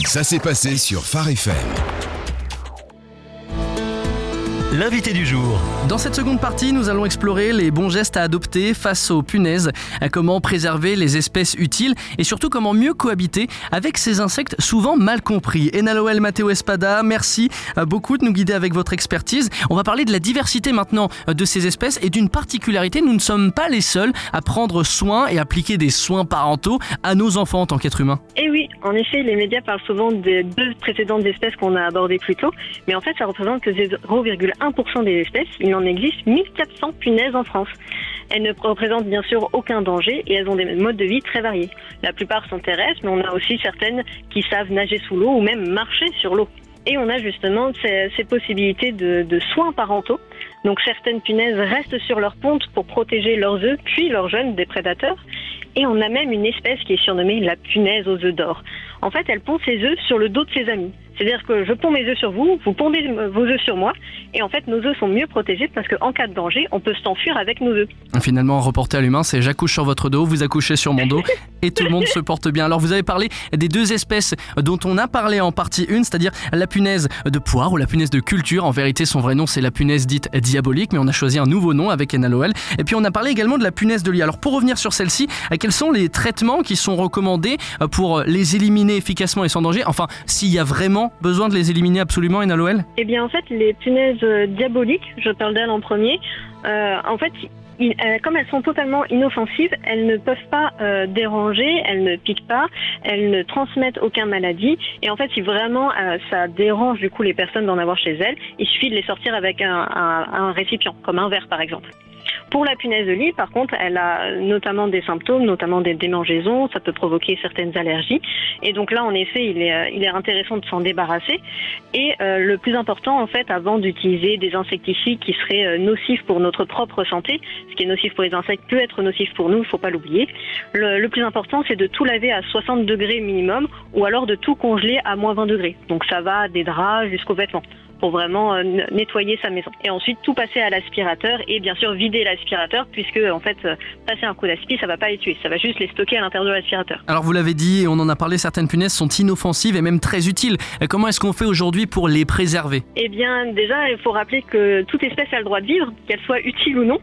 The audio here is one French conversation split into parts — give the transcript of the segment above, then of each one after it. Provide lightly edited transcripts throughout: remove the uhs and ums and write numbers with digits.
Ça s'est passé sur Phare FM. L'invité du jour. Dans cette seconde partie, nous allons explorer les bons gestes à adopter face aux punaises, comment préserver les espèces utiles et surtout comment mieux cohabiter avec ces insectes souvent mal compris. Enaloel Matteo Espada, merci beaucoup de nous guider avec votre expertise. On va parler de la diversité maintenant de ces espèces et d'une particularité, nous ne sommes pas les seuls à prendre soin et appliquer des soins parentaux à nos enfants en tant qu'êtres humains. Et oui, en effet, les médias parlent souvent des deux précédentes espèces qu'on a abordées plus tôt, mais en fait, ça représente que 0,1% des espèces. Il en existe 1400 punaises en France. Elles ne représentent bien sûr aucun danger et elles ont des modes de vie très variés. La plupart sont terrestres, mais on a aussi certaines qui savent nager sous l'eau ou même marcher sur l'eau. Et on a justement ces possibilités de soins parentaux. Donc certaines punaises restent sur leur ponte pour protéger leurs œufs, puis leurs jeunes des prédateurs. Et on a même une espèce qui est surnommée la punaise aux œufs d'or. En fait, elle pond ses œufs sur le dos de ses amis. C'est-à-dire que je ponds mes œufs sur vous, vous pondez vos œufs sur moi, et en fait nos œufs sont mieux protégés parce qu'en cas de danger, on peut s'enfuir avec nos œufs. Finalement, reporté à l'humain, c'est j'accouche sur votre dos, vous accouchez sur mon dos, et tout le monde se porte bien. Alors vous avez parlé des deux espèces dont on a parlé en partie 1, c'est-à-dire la punaise de poire ou la punaise de culture. En vérité, son vrai nom, c'est la punaise dite diabolique, mais on a choisi un nouveau nom avec Enaloel. Et puis on a parlé également de la punaise de lit. Alors pour revenir sur celle-ci, quels sont les traitements qui sont recommandés pour les éliminer efficacement et sans danger? Enfin, s'il y a vraiment besoin de les éliminer absolument, Enaloel? Eh bien en fait, les punaises diaboliques, je parle d'elles en premier, en fait, comme elles sont totalement inoffensives, elles ne peuvent pas déranger, elles ne piquent pas, elles ne transmettent aucune maladie. Et en fait, si vraiment ça dérange du coup les personnes d'en avoir chez elles, il suffit de les sortir avec un récipient, comme un verre par exemple. Pour la punaise de lit, par contre, elle a notamment des symptômes, notamment des démangeaisons, ça peut provoquer certaines allergies. Et donc là, en effet, il est intéressant de s'en débarrasser. Et le plus important, en fait, avant d'utiliser des insecticides qui seraient nocifs pour notre propre santé, ce qui est nocif pour les insectes peut être nocif pour nous, il ne faut pas l'oublier. Le plus important, c'est de tout laver à 60 degrés minimum ou alors de tout congeler à moins 20 degrés. Donc ça va des draps jusqu'aux vêtements, pour vraiment nettoyer sa maison. Et ensuite, tout passer à l'aspirateur et bien sûr vider l'aspirateur puisque en fait, passer un coup d'aspi, ça va pas les tuer, ça va juste les stocker à l'intérieur de l'aspirateur. Alors vous l'avez dit et on en a parlé, certaines punaises sont inoffensives et même très utiles. Comment est-ce qu'on fait aujourd'hui pour les préserver? Eh bien déjà, il faut rappeler que toute espèce a le droit de vivre, qu'elle soit utile ou non.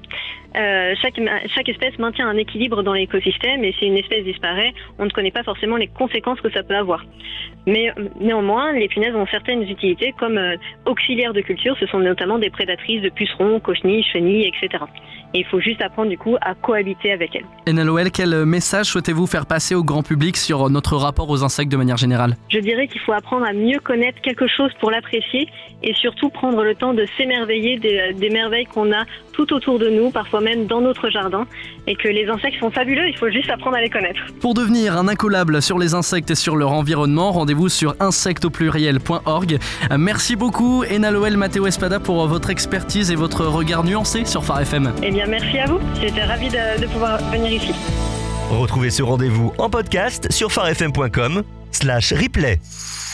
Chaque espèce maintient un équilibre dans l'écosystème et si une espèce disparaît, on ne connaît pas forcément les conséquences que ça peut avoir. Mais néanmoins, les punaises ont certaines utilités comme auxiliaires de culture, ce sont notamment des prédatrices de pucerons, cochenilles, chenilles, etc. Et il faut juste apprendre du coup à cohabiter avec elles. Enaloel, quel message souhaitez-vous faire passer au grand public sur notre rapport aux insectes de manière générale? Je dirais qu'il faut apprendre à mieux connaître quelque chose pour l'apprécier et surtout prendre le temps de s'émerveiller des merveilles qu'on a tout autour de nous, parfois même dans notre jardin, et que les insectes sont fabuleux, il faut juste apprendre à les connaître. Pour devenir un incollable sur les insectes et sur leur environnement, rendez-vous sur insectesaupluriel.org. Merci beaucoup Enaloel Matteo Espada pour votre expertise et votre regard nuancé sur Phare FM. Eh bien merci à vous, j'étais ravie de pouvoir venir ici. Retrouvez ce rendez-vous en podcast sur pharefm.com/replay.